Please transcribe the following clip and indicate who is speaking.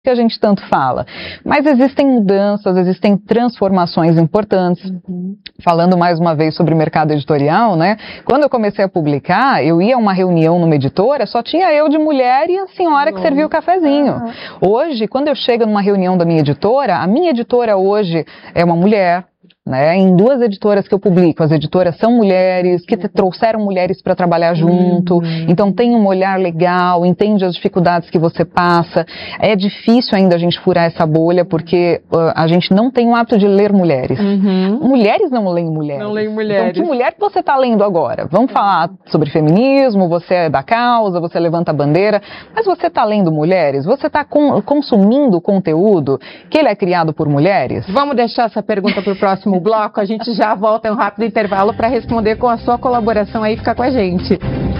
Speaker 1: que a gente tanto fala. Mas existem mudanças, existem transformações importantes. Falando mais uma vez sobre mercado editorial, né? Quando eu comecei a publicar, eu ia a uma reunião numa editora, só tinha eu de mulher e a senhora que servia o cafezinho. Hoje, quando eu chego numa reunião da minha editora, a minha editora hoje é uma mulher, né? Em 2 editoras que eu publico, as editoras são mulheres, que trouxeram mulheres para trabalhar junto, então tem um olhar legal, entende as dificuldades que você passa. É difícil ainda a gente furar essa bolha, porque a gente não tem o hábito de ler mulheres. Mulheres não leem mulheres.
Speaker 2: Não leem mulheres.
Speaker 1: Então, que mulher que você está lendo agora? Vamos falar sobre feminismo, você é da causa, você levanta a bandeira, mas você está lendo mulheres? Você está consumindo conteúdo que ele é criado por mulheres?
Speaker 2: Vamos deixar essa pergunta para o próximo bloco, a gente já volta em um rápido intervalo para responder com a sua colaboração aí, fica com a gente.